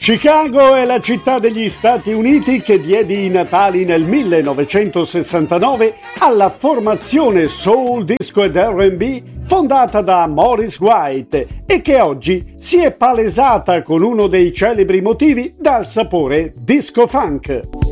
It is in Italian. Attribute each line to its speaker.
Speaker 1: Chicago è la città degli Stati Uniti che diede i natali nel 1969 alla formazione soul, disco ed R&B fondata da Maurice White e che oggi si è palesata con uno dei celebri motivi dal sapore disco funk.